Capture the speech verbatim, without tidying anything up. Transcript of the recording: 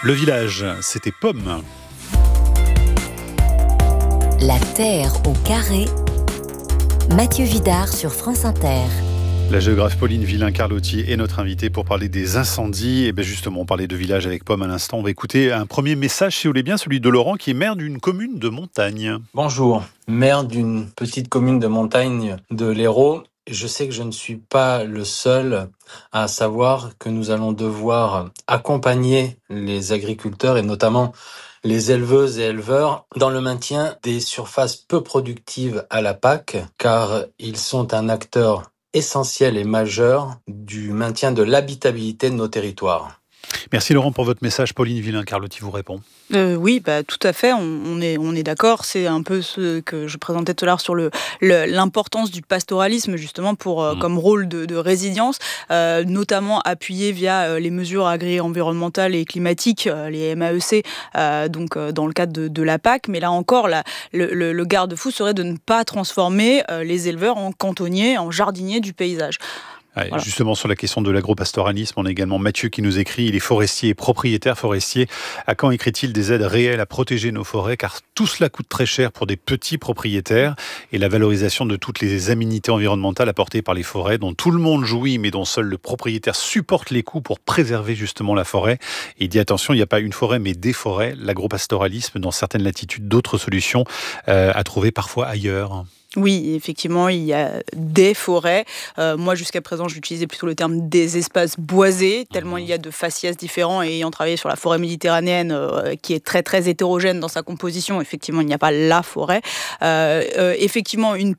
Le village, c'était Pomme. La Terre au carré. Mathieu Vidard sur France Inter. La géographe Pauline Villain-Carlotti est notre invitée pour parler des incendies. Et bien justement, on parlait de village avec Pomme à l'instant. On va écouter un premier message, si vous voulez bien, celui de Laurent, qui est maire d'une commune de montagne. Bonjour, maire d'une petite commune de montagne de l'Hérault. Je sais que je ne suis pas le seul à savoir que nous allons devoir accompagner les agriculteurs et notamment les éleveuses et éleveurs dans le maintien des surfaces peu productives à la P A C, car ils sont un acteur essentiel et majeur du maintien de l'habitabilité de nos territoires. Merci Laurent pour votre message. Pauline Villain-Carlotti vous répond. Euh, oui, bah, tout à fait, on, on est, on est d'accord. C'est un peu ce que je présentais tout à l'heure sur le, le, l'importance du pastoralisme, justement, pour, euh, mmh. comme rôle de, de résilience, euh, notamment appuyé via euh, les mesures agri-environnementales et climatiques, euh, les M A E C, euh, donc, euh, dans le cadre de, de la P A C. Mais là encore, la, le, le, le garde-fou serait de ne pas transformer euh, les éleveurs en cantonniers, en jardiniers du paysage. Ouais, voilà. Justement, sur la question de l'agropastoralisme, on a également Mathieu qui nous écrit, il est forestier et propriétaire forestier. À quand écrit-il des aides réelles à protéger nos forêts, car tout cela coûte très cher pour des petits propriétaires, et la valorisation de toutes les aménités environnementales apportées par les forêts, dont tout le monde jouit, mais dont seul le propriétaire supporte les coûts pour préserver justement la forêt. Et il dit attention, il n'y a pas une forêt, mais des forêts. L'agropastoralisme, dans certaines latitudes, d'autres solutions euh, à trouver parfois ailleurs. Oui, effectivement, il y a des forêts. Euh, moi, jusqu'à présent, j'utilisais plutôt le terme des espaces boisés, tellement il y a de faciès différents. Et ayant travaillé sur la forêt méditerranéenne, euh, qui est très, très hétérogène dans sa composition, effectivement, il n'y a pas la forêt. Euh, euh, effectivement, une